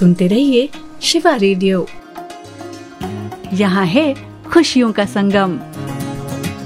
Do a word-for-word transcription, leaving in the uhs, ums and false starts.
सुनते रहिए शिवा रेडियो। यहाँ है खुशियों का संगम।